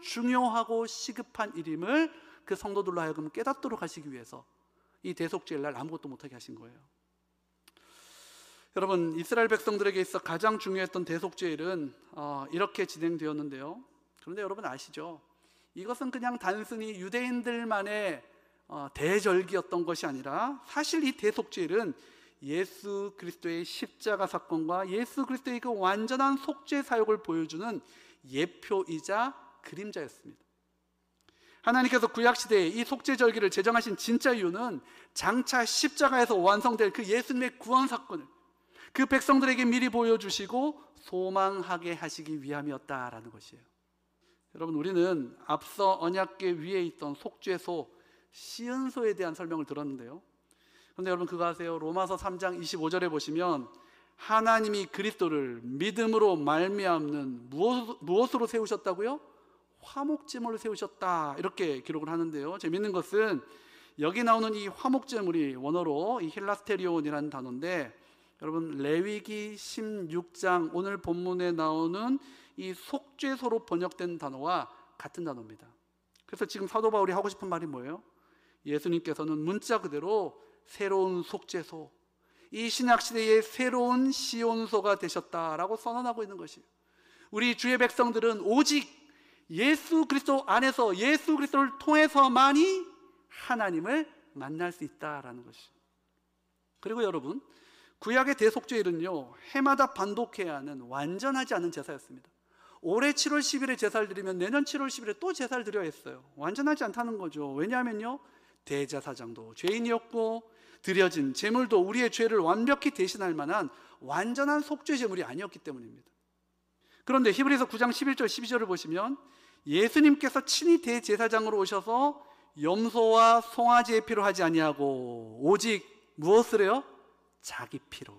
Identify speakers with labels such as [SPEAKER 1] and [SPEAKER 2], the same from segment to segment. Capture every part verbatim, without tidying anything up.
[SPEAKER 1] 중요하고 시급한 일임을 그 성도들로 하여금 깨닫도록 하시기 위해서 이 대속죄일날 아무것도 못하게 하신 거예요. 여러분, 이스라엘 백성들에게 있어 가장 중요했던 대속죄일은 어, 이렇게 진행되었는데요. 그런데 여러분 아시죠? 이것은 그냥 단순히 유대인들만의 어, 대절기였던 것이 아니라 사실 이 대속죄일은 예수 그리스도의 십자가 사건과 예수 그리스도의 그 완전한 속죄 사역을 보여주는 예표이자 그림자였습니다. 하나님께서 구약시대에 이 속죄절기를 제정하신 진짜 이유는 장차 십자가에서 완성될 그 예수님의 구원 사건을 그 백성들에게 미리 보여주시고 소망하게 하시기 위함이었다라는 것이에요. 여러분, 우리는 앞서 언약궤 위에 있던 속죄소, 시은소에 대한 설명을 들었는데요. 그런데 여러분 그거 아세요? 로마서 삼 장 이십오 절에 보시면 하나님이 그리스도를 믿음으로 말미암는 무엇, 무엇으로 세우셨다고요? 화목제물로 세우셨다, 이렇게 기록을 하는데요. 재밌는 것은 여기 나오는 이 화목제물이 원어로 이 힐라스테리온이라는 단어인데, 여러분 레위기 십육 장 오늘 본문에 나오는 이 속죄소로 번역된 단어와 같은 단어입니다. 그래서 지금 사도 바울이 하고 싶은 말이 뭐예요? 예수님께서는 문자 그대로 새로운 속죄소, 이 신약시대의 새로운 시온소가 되셨다라고 선언하고 있는 것이에요. 우리 주의 백성들은 오직 예수 그리스도 안에서, 예수 그리스도를 통해서만이 하나님을 만날 수 있다라는 것이에요. 그리고 여러분, 구약의 대속죄일은요, 해마다 반복해야 하는 완전하지 않은 제사였습니다. 올해 칠월 십일에 제사를 드리면 내년 칠월 십일에 또 제사를 드려야 했어요. 완전하지 않다는 거죠. 왜냐하면요, 대제사장도 죄인이었고 드려진 제물도 우리의 죄를 완벽히 대신할 만한 완전한 속죄 제물이 아니었기 때문입니다. 그런데 히브리서 구 장 십일 절 십이 절을 보시면 예수님께서 친히 대제사장으로 오셔서 염소와 송아지의 피로 하지 아니하고 오직 무엇을 해요? 자기 피로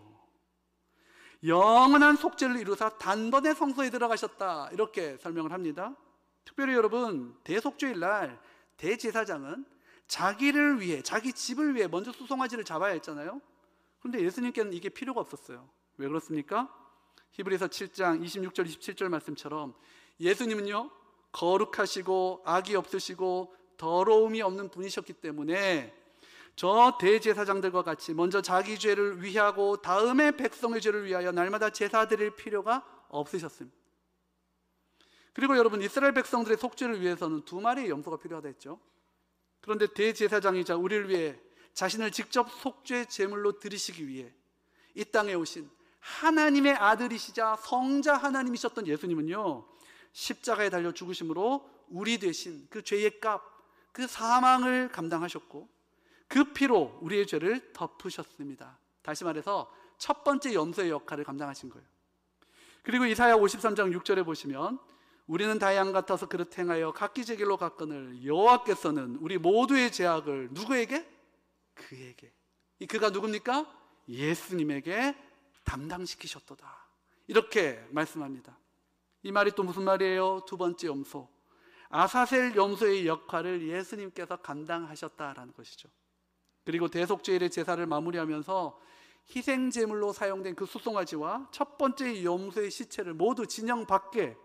[SPEAKER 1] 영원한 속죄를 이루사 단번에 성소에 들어가셨다, 이렇게 설명을 합니다. 특별히 여러분, 대속죄일날 대제사장은 자기를 위해, 자기 집을 위해 먼저 수송아지를 잡아야 했잖아요. 그런데 예수님께는 이게 필요가 없었어요. 왜 그렇습니까? 히브리서 칠 장 이십육 절 이십칠 절 말씀처럼 예수님은요, 거룩하시고 악이 없으시고 더러움이 없는 분이셨기 때문에 저 대제사장들과 같이 먼저 자기 죄를 위하고 다음에 백성의 죄를 위하여 날마다 제사 드릴 필요가 없으셨습니다. 그리고 여러분, 이스라엘 백성들의 속죄를 위해서는 두 마리의 염소가 필요하다 했죠. 그런데 대제사장이자 우리를 위해 자신을 직접 속죄 제물로 드리시기 위해 이 땅에 오신 하나님의 아들이시자 성자 하나님이셨던 예수님은요, 십자가에 달려 죽으심으로 우리 대신 그 죄의 값, 그 사망을 감당하셨고 그 피로 우리의 죄를 덮으셨습니다. 다시 말해서 첫 번째 염소의 역할을 감당하신 거예요. 그리고 이사야 오십삼 장 육 절에 보시면 우리는 다 양 같아서 그릇 행하여 각기 제 길로 갔거늘 여호와께서는 우리 모두의 죄악을 누구에게? 그에게. 이 그가 누굽니까? 예수님에게 담당시키셨도다, 이렇게 말씀합니다. 이 말이 또 무슨 말이에요? 두 번째 염소, 아사셀 염소의 역할을 예수님께서 감당하셨다라는 것이죠. 그리고 대속죄일의 제사를 마무리하면서 희생제물로 사용된 그 수송아지와 첫 번째 염소의 시체를 모두 진영 밖에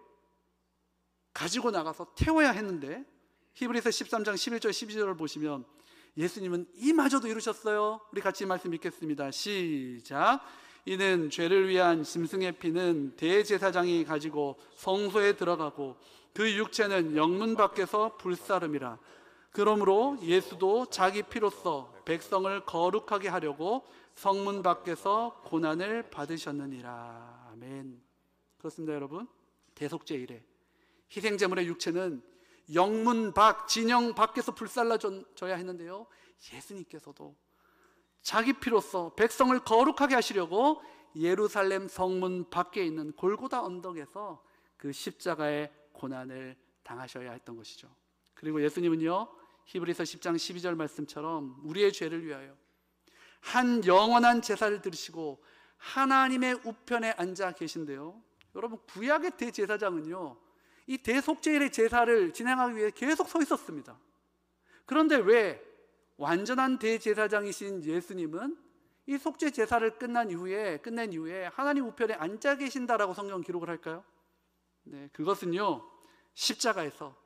[SPEAKER 1] 가지고 나가서 태워야 했는데, 히브리서 십삼 장 십일 절 십이 절을 보시면 예수님은 이마저도 이루셨어요. 우리 같이 말씀 읽겠습니다. 시작. 이는 죄를 위한 짐승의 피는 대제사장이 가지고 성소에 들어가고 그 육체는 영문 밖에서 불사름이라. 그러므로 예수도 자기 피로써 백성을 거룩하게 하려고 성문 밖에서 고난을 받으셨느니라. 아멘. 그렇습니다, 여러분. 대속죄일에 희생제물의 육체는 영문 밖, 진영 밖에서 불살라져야 했는데요, 예수님께서도 자기 피로써 백성을 거룩하게 하시려고 예루살렘 성문 밖에 있는 골고다 언덕에서 그 십자가의 고난을 당하셔야 했던 것이죠. 그리고 예수님은요, 히브리서 십 장 십이 절 말씀처럼 우리의 죄를 위하여 한 영원한 제사를 드리시고 하나님의 우편에 앉아 계신데요, 여러분 구약의 대제사장은요, 이 대속죄일의 제사를 진행하기 위해 계속 서 있었습니다. 그런데 왜 완전한 대제사장이신 예수님은 이 속죄 제사를 끝난 이후에 끝낸 이후에 하나님 우편에 앉아 계신다라고 성경 기록을 할까요? 네, 그것은요, 십자가에서